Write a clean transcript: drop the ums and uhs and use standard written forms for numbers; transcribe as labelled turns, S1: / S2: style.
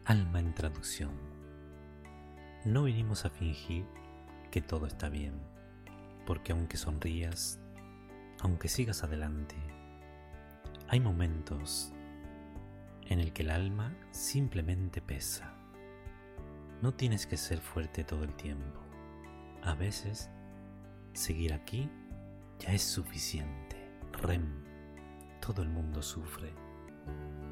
S1: Alma en traducción. No vinimos a fingir que todo está bien, porque aunque sonrías, aunque sigas adelante, hay momentos en el que el alma simplemente pesa. No tienes que ser fuerte todo el tiempo. A veces, seguir aquí ya es suficiente. Rem, todo el mundo sufre.